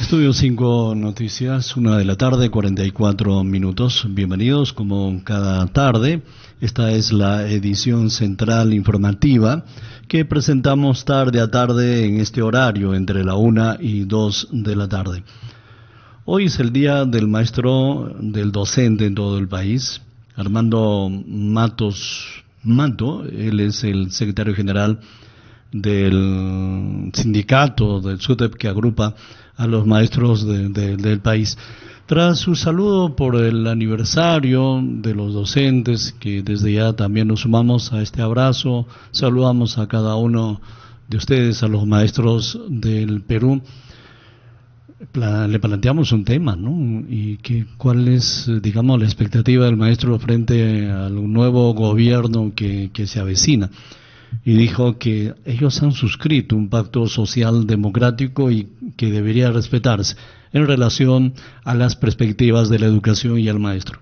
Estudio 5 Noticias, 1 de la tarde, 44 minutos. Bienvenidos como cada tarde. Esta es la edición central informativa que presentamos tarde a tarde en este horario, entre la 1 y 2 de la tarde. Hoy es el día del maestro, del docente en todo el país. Armando Matos Manto, él es el secretario general del sindicato del SUTEP que agrupa a los maestros del país. Tras su saludo por el aniversario de los docentes, que desde ya también nos sumamos a este abrazo, saludamos a cada uno de ustedes, a los maestros del Perú. Le planteamos un tema, ¿no? Y cuál es, digamos, la expectativa del maestro frente al nuevo gobierno que se avecina. Y dijo que ellos han suscrito un pacto social democrático y que debería respetarse en relación a las perspectivas de la educación y al maestro.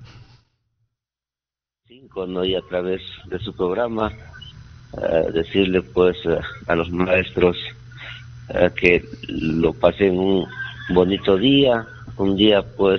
Y a través de su programa decirle pues a los maestros que lo pasen un bonito día, un día pues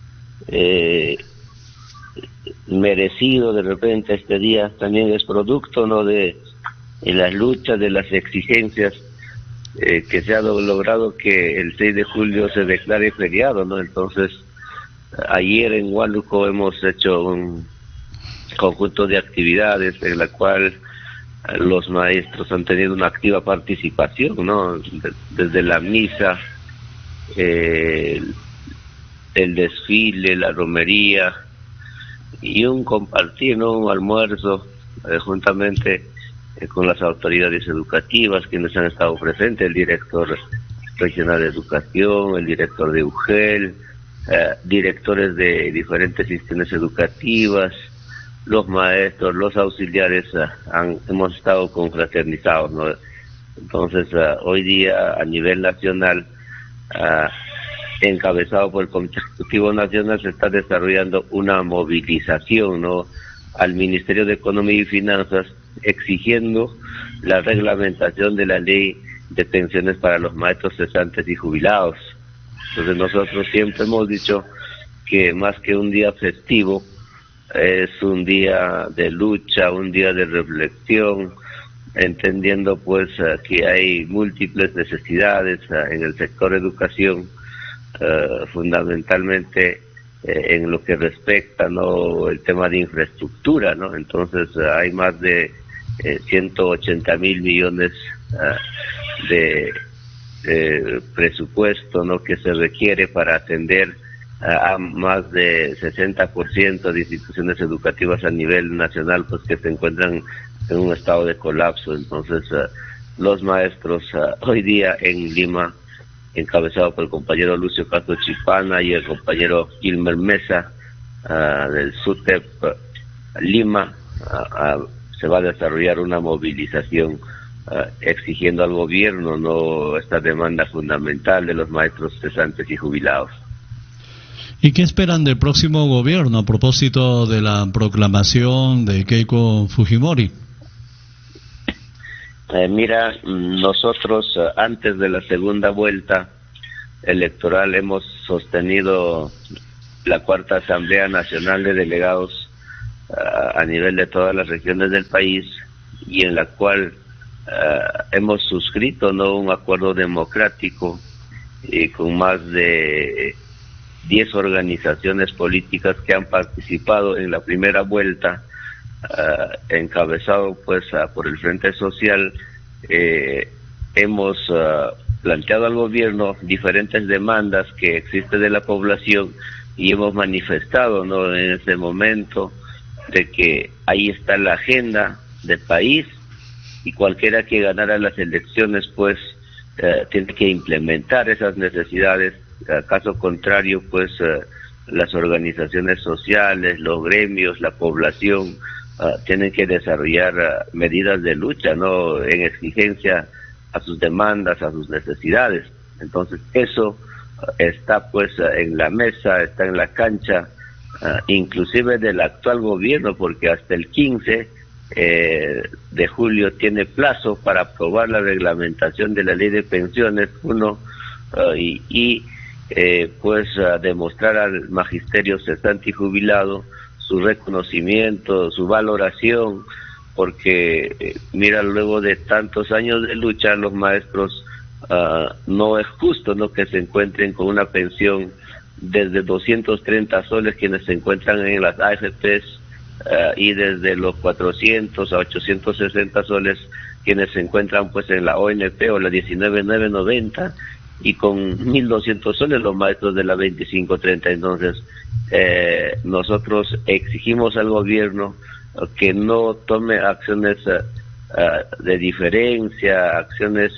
merecido. De repente este día también es producto, ¿no?, de las luchas, de las exigencias que se ha logrado que el 6 de julio se declare feriado, ¿no? Entonces, ayer en Huánuco hemos hecho un conjunto de actividades en la cual los maestros han tenido una activa participación, ¿no? Desde la misa, el desfile, la romería y un compartir, ¿no?, un almuerzo juntamente con las autoridades educativas, quienes han estado presentes, el director regional de educación, el director de UGEL, directores de diferentes instituciones educativas, los maestros, los auxiliares, hemos estado confraternizados, ¿no? Entonces, hoy día a nivel nacional, encabezado por el Comité Ejecutivo Nacional, se está desarrollando una movilización, ¿no?, al Ministerio de Economía y Finanzas, exigiendo la reglamentación de la ley de pensiones para los maestros cesantes y jubilados. Entonces nosotros siempre hemos dicho que más que un día festivo, es un día de lucha, un día de reflexión, entendiendo pues que hay múltiples necesidades en el sector educación, fundamentalmente en lo que respecta, ¿no?, el tema de infraestructura, ¿no? Entonces hay más de 180.000 millones de presupuesto, ¿no?, que se requiere para atender a más de 60% de instituciones educativas a nivel nacional, pues que se encuentran en un estado de colapso. Entonces los maestros hoy día en Lima, encabezado por el compañero Lucio Castro Chipana y el compañero Gilmer Mesa del SUTEP Lima, se va a desarrollar una movilización exigiendo al gobierno, ¿no?, esta demanda fundamental de los maestros cesantes y jubilados. ¿Y qué esperan del próximo gobierno a propósito de la proclamación de Keiko Fujimori? Mira, nosotros antes de la segunda vuelta electoral hemos sostenido la cuarta Asamblea Nacional de Delegados a nivel de todas las regiones del país, y en la cual hemos suscrito, ¿no?, un acuerdo democrático con más de 10 organizaciones políticas que han participado en la primera vuelta, encabezado pues por el Frente Social. Hemos planteado al gobierno diferentes demandas que existen de la población y hemos manifestado, ¿no?, en ese momento de que ahí está la agenda del país y cualquiera que ganara las elecciones pues tiene que implementar esas necesidades. Caso contrario pues las organizaciones sociales, los gremios, la población tienen que desarrollar medidas de lucha, ¿no?, en exigencia a sus demandas, a sus necesidades. Entonces eso está pues en la mesa, está en la cancha, inclusive del actual gobierno, porque hasta el 15 de julio tiene plazo para aprobar la reglamentación de la ley de pensiones, y pues demostrar al magisterio cesante y jubilado su reconocimiento, su valoración, porque mira, luego de tantos años de lucha, los maestros no es justo, ¿no?, que se encuentren con una pensión desde 230 soles quienes se encuentran en las AFPs, y desde los 400 a 860 soles quienes se encuentran pues en la ONP o la 19990, y con 1.200 soles los maestros de la 2530. Entonces nosotros exigimos al gobierno que no tome acciones de diferencia, acciones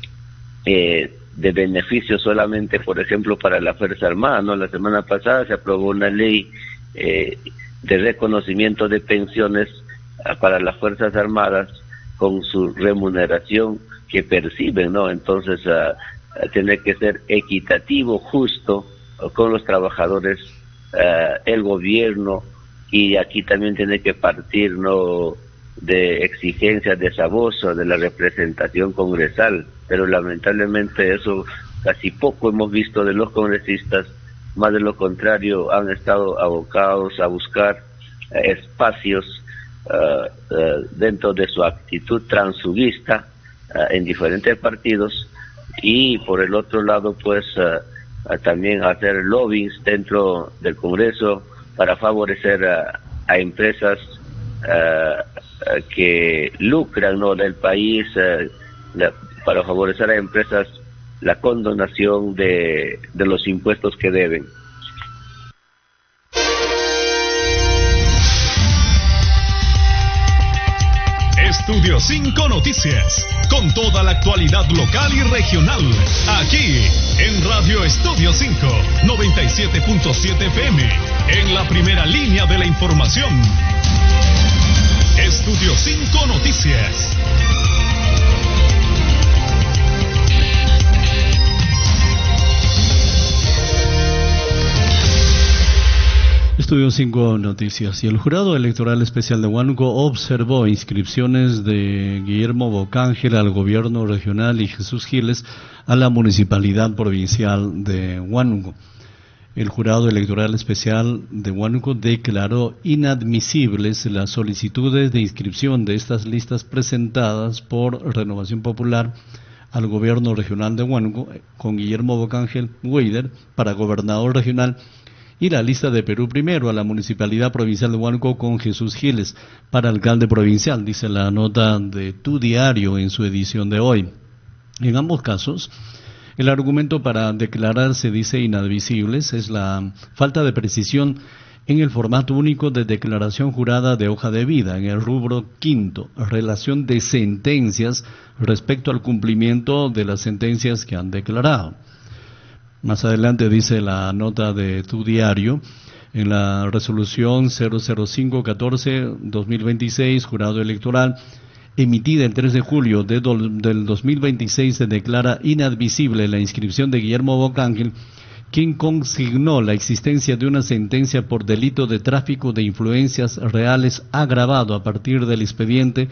de beneficio solamente, por ejemplo, para la Fuerza Armada, ¿no? La semana pasada se aprobó una ley de reconocimiento de pensiones para las Fuerzas Armadas con su remuneración que perciben, ¿no? Entonces tiene que ser equitativo, justo con los trabajadores, el gobierno, y aquí también tiene que partir, ¿no?, de exigencias de esa voz de la representación congresal, pero lamentablemente eso casi poco hemos visto de los congresistas. Más de lo contrario, han estado abocados a buscar espacios dentro de su actitud transfuguista en diferentes partidos, y por el otro lado pues también hacer lobbies dentro del Congreso para favorecer a empresas que lucran, ¿no?, del país, para favorecer a empresas la condonación de los impuestos que deben. Estudio 5 Noticias, con toda la actualidad local y regional, aquí en Radio Estudio 5, 97.7 FM, en la primera línea de la información. Estudio 5 Noticias. Estudio 5 Noticias. Y el Jurado Electoral Especial de Huánuco observó inscripciones de Guillermo Bocángel al gobierno regional y Jesús Giles a la municipalidad provincial de Huánuco. El Jurado Electoral Especial de Huánuco declaró inadmisibles las solicitudes de inscripción de estas listas presentadas por Renovación Popular al gobierno regional de Huánuco con Guillermo Bocángel Weider para gobernador regional, y la lista de Perú Primero a la Municipalidad Provincial de Huánuco con Jesús Giles para alcalde provincial, dice la nota de Tu Diario en su edición de hoy. En ambos casos, el argumento para declararse, dice, inadmisibles es la falta de precisión en el formato único de declaración jurada de hoja de vida, en el rubro quinto, relación de sentencias respecto al cumplimiento de las sentencias que han declarado. Más adelante dice la nota de Tu Diario, en la resolución 00514-2026, jurado electoral, emitida el 3 de julio del 2026, se declara inadmisible la inscripción de Guillermo Bocángel, quien consignó la existencia de una sentencia por delito de tráfico de influencias reales agravado a partir del expediente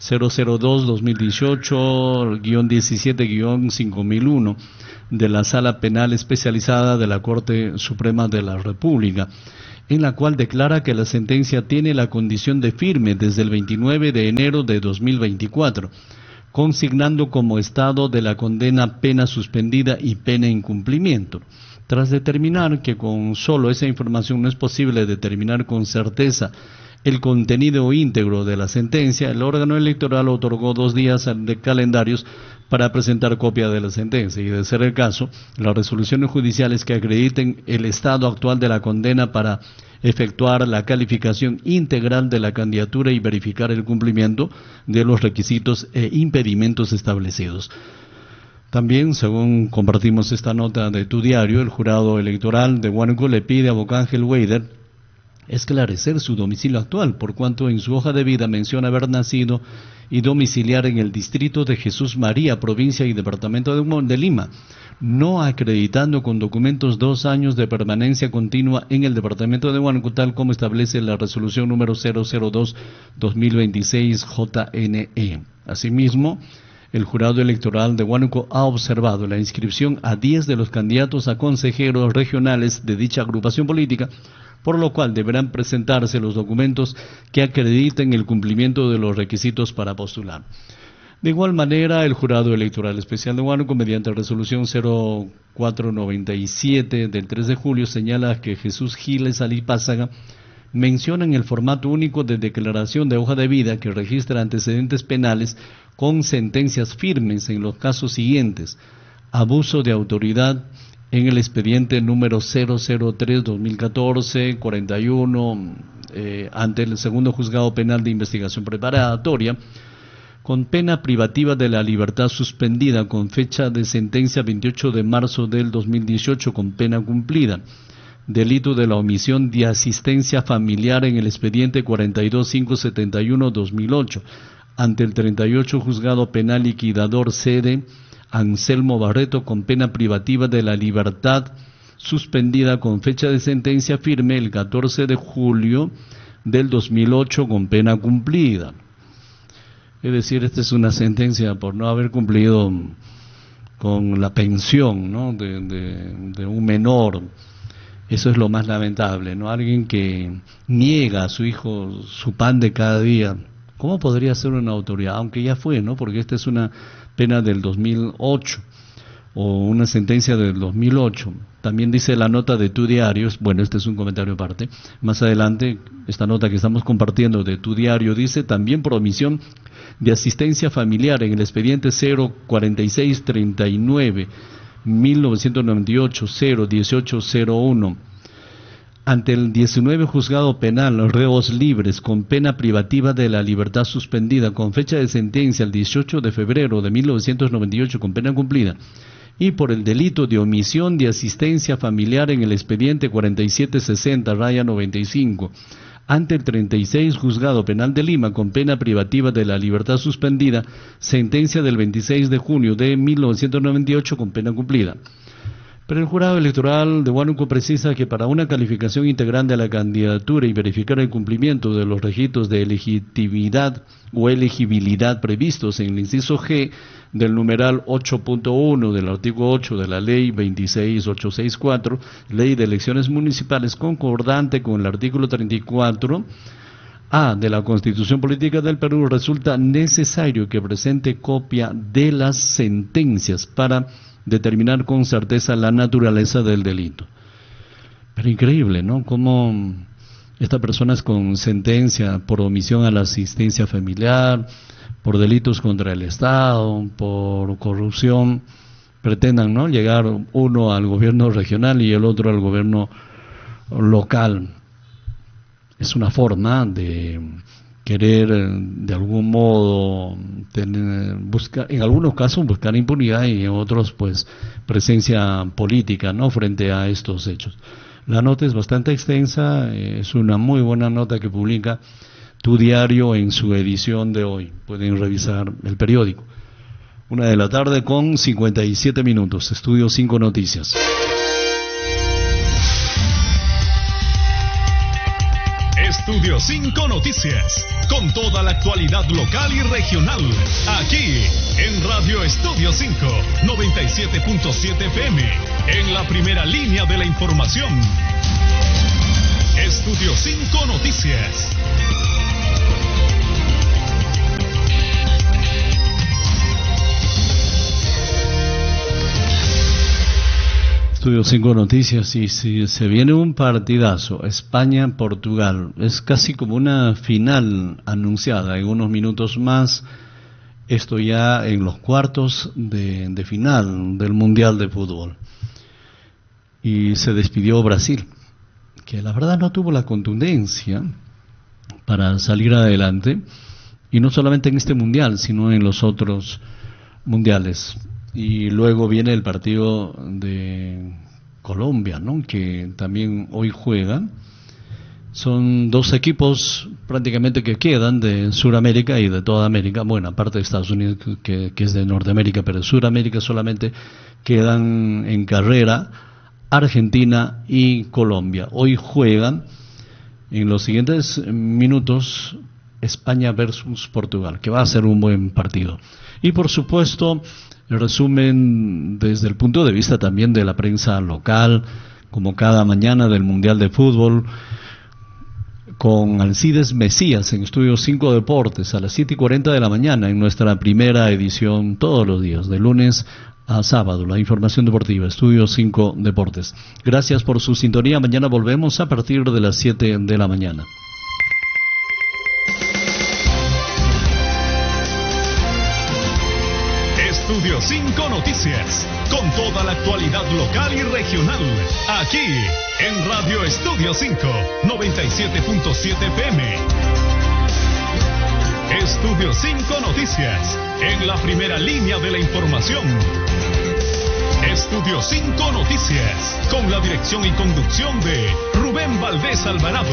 002-2018-17-5001 de la Sala Penal Especializada de la Corte Suprema de la República, en la cual declara que la sentencia tiene la condición de firme desde el 29 de enero de 2024, consignando como estado de la condena pena suspendida y pena incumplimiento. Tras determinar que con solo esa información no es posible determinar con certeza el contenido íntegro de la sentencia, el órgano electoral otorgó 2 días de calendarios para presentar copia de la sentencia, y de ser el caso, las resoluciones judiciales que acrediten el estado actual de la condena para efectuar la calificación integral de la candidatura y verificar el cumplimiento de los requisitos e impedimentos establecidos. También, según compartimos esta nota de Tu Diario, el jurado electoral de Huánuco le pide a Bocángel Weider esclarecer su domicilio actual, por cuanto en su hoja de vida menciona haber nacido y domiciliar en el distrito de Jesús María, provincia y departamento de Lima, no acreditando con documentos 2 años de permanencia continua en el departamento de Huánuco, tal como establece la resolución número 002-2026 JNE. Asimismo, el jurado electoral de Huánuco ha observado la inscripción a 10 de los candidatos a consejeros regionales de dicha agrupación política, por lo cual deberán presentarse los documentos que acrediten el cumplimiento de los requisitos para postular. De igual manera, el Jurado Electoral Especial de Huánuco, mediante resolución 0497 del 3 de julio, señala que Jesús Giles Alipázaga menciona en el formato único de declaración de hoja de vida que registra antecedentes penales con sentencias firmes en los casos siguientes: abuso de autoridad en el expediente número 003-2014-41 ante el segundo juzgado penal de investigación preparatoria, con pena privativa de la libertad suspendida con fecha de sentencia 28 de marzo del 2018 con pena cumplida. Delito de la omisión de asistencia familiar en el expediente 42571-2008 ante el 38 juzgado penal liquidador sede Anselmo Barreto con pena privativa de la libertad suspendida con fecha de sentencia firme el 14 de julio del 2008 con pena cumplida. Es decir, esta es una sentencia por no haber cumplido con la pensión, ¿no?, de un menor. Eso es lo más lamentable, ¿no? Alguien que niega a su hijo su pan de cada día. ¿Cómo podría ser una autoridad? Aunque ya fue, ¿no? Porque esta es una pena del 2008 o una sentencia del 2008. También dice la nota de Tu Diario, bueno, este es un comentario aparte. Más adelante, esta nota que estamos compartiendo de Tu Diario dice también por omisión de asistencia familiar en el expediente 04639 1998-01801 ante el 19 juzgado penal reos libres con pena privativa de la libertad suspendida con fecha de sentencia el 18 de febrero de 1998 con pena cumplida, y por el delito de omisión de asistencia familiar en el expediente 4760-95 ante el 36 juzgado penal de Lima con pena privativa de la libertad suspendida, sentencia del 26 de junio de 1998 con pena cumplida. Pero el Jurado Electoral de Huánuco precisa que para una calificación integral de la candidatura y verificar el cumplimiento de los requisitos de legitimidad o elegibilidad previstos en el inciso G del numeral 8.1 del artículo 8 de la Ley 26864, Ley de Elecciones Municipales, concordante con el artículo 34A de la Constitución Política del Perú, resulta necesario que presente copia de las sentencias para determinar con certeza la naturaleza del delito. Pero increíble, ¿no? Cómo estas personas con sentencia por omisión a la asistencia familiar, por delitos contra el Estado, por corrupción, pretendan, ¿no?, llegar uno al gobierno regional y el otro al gobierno local. Es una forma de querer de algún modo buscar, en algunos casos buscar impunidad y en otros pues presencia política, ¿no?, frente a estos hechos. La nota es bastante extensa, es una muy buena nota que publica Tu Diario en su edición de hoy. Pueden revisar el periódico. 1:57 p.m. Estudio 5 Noticias. Estudio 5 Noticias, con toda la actualidad local y regional, aquí en Radio Estudio 5, 97.7 FM, en la primera línea de la información. Estudio 5 Noticias. Estudio 5 Noticias, y si se viene un partidazo, España-Portugal, es casi como una final anunciada en unos minutos más, esto ya en los cuartos de final del Mundial de Fútbol. Y se despidió Brasil, que la verdad no tuvo la contundencia para salir adelante, y no solamente en este Mundial, sino en los otros Mundiales. Y luego viene el partido de Colombia, ¿no?, que también hoy juega. Son dos equipos prácticamente que quedan de Sudamérica y de toda América, bueno, aparte de Estados Unidos que es de Norteamérica, pero de Sudamérica solamente quedan en carrera Argentina y Colombia. Hoy juegan en los siguientes minutos España versus Portugal, que va a ser un buen partido. Y por supuesto, el resumen desde el punto de vista también de la prensa local, como cada mañana del Mundial de Fútbol, con Alcides Mesías en Estudio 5 Deportes a las 7:40 de la mañana en nuestra primera edición todos los días, de lunes a sábado, la información deportiva, Estudio 5 Deportes. Gracias por su sintonía. Mañana volvemos a partir de las 7 de la mañana. Estudio 5 Noticias, con toda la actualidad local y regional, aquí en Radio Estudio 5, 97.7 FM. Estudio 5 Noticias, en la primera línea de la información. Estudio 5 Noticias, con la dirección y conducción de Rubén Valdés Alvarado.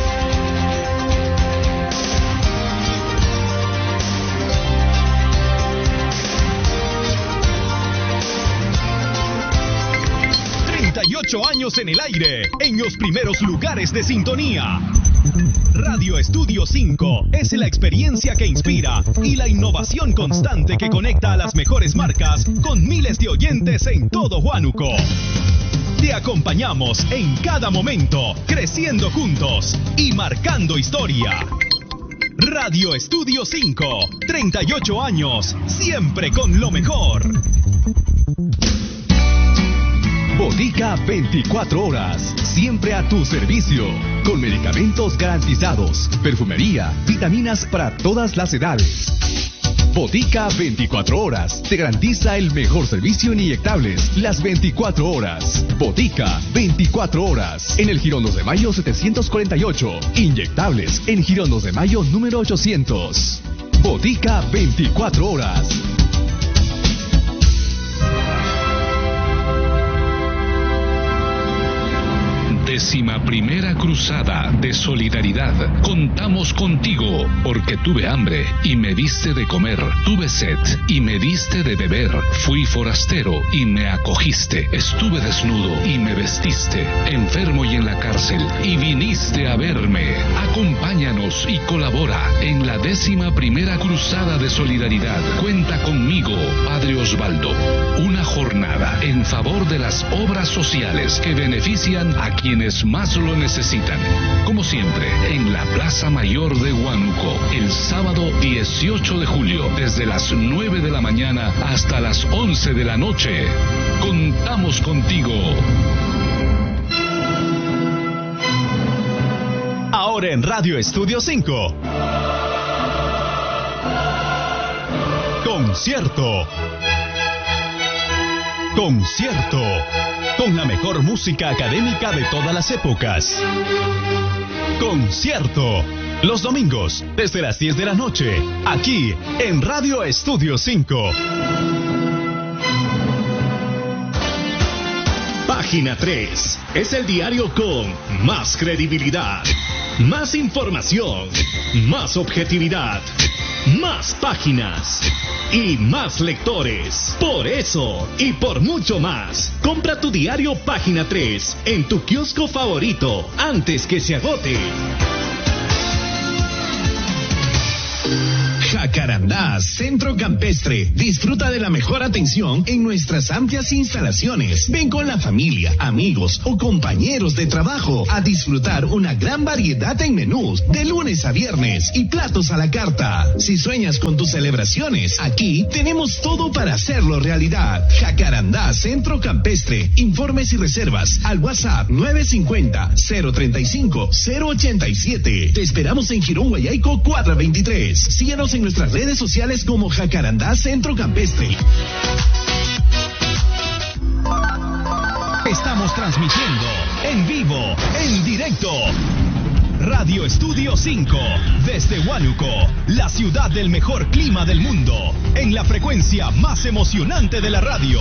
Años en el aire, en los primeros lugares de sintonía. Radio Estudio 5 es la experiencia que inspira y la innovación constante que conecta a las mejores marcas con miles de oyentes en todo Huánuco. Te acompañamos en cada momento, creciendo juntos y marcando historia. Radio Estudio 5, 38 años, siempre con lo mejor. Botica 24 horas, siempre a tu servicio, con medicamentos garantizados, perfumería, vitaminas para todas las edades. Botica 24 horas, te garantiza el mejor servicio en inyectables, las 24 horas. Botica 24 horas, en el Girón 2 de Mayo 748, inyectables en Girón 2 de Mayo número 800. Botica 24 horas. Décima primera cruzada de solidaridad. Contamos contigo, porque tuve hambre y me diste de comer, tuve sed y me diste de beber, fui forastero y me acogiste, estuve desnudo y me vestiste, enfermo y en la cárcel y viniste a verme. Acompáñanos y colabora en la 11ª cruzada de solidaridad. Cuenta conmigo, Padre Osvaldo. Una jornada en favor de las obras sociales que benefician a quienes más lo necesitan. Como siempre, en la Plaza Mayor de Huánuco, el sábado 18 de julio, desde las 9 de la mañana hasta las 11 de la noche. Contamos contigo. Ahora en Radio Estudio 5. Concierto. Concierto. Con la mejor música académica de todas las épocas. Concierto. Los domingos, desde las 10 de la noche, aquí en Radio Estudio 5. Página 3 es el diario con más credibilidad, más información, más objetividad, más páginas y más lectores. Por eso y por mucho más, compra tu diario Página 3 en tu kiosco favorito antes que se agote. Jacarandá Centro Campestre. Disfruta de la mejor atención en nuestras amplias instalaciones. Ven con la familia, amigos o compañeros de trabajo a disfrutar una gran variedad en menús de lunes a viernes y platos a la carta. Si sueñas con tus celebraciones, aquí tenemos todo para hacerlo realidad. Jacarandá Centro Campestre. Informes y reservas al WhatsApp 950-035-087. Te esperamos en Girón Guayaico, cuadra 23. Síguenos en nuestras redes sociales como Jacarandá Centro Campestre. Estamos transmitiendo en vivo, en directo. Radio Estudio 5, desde Huánuco, la ciudad del mejor clima del mundo, en la frecuencia más emocionante de la radio,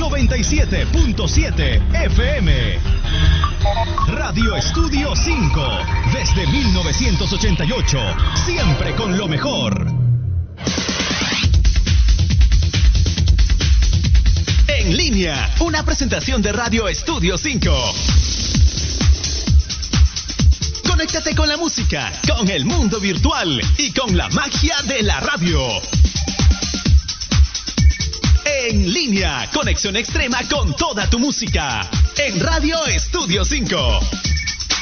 97.7 FM. Radio Estudio 5, desde 1988, siempre con lo mejor. En línea, una presentación de Radio Estudio 5. Conéctate con la música, con el mundo virtual y con la magia de la radio. En línea, conexión extrema con toda tu música. En Radio Estudio 5.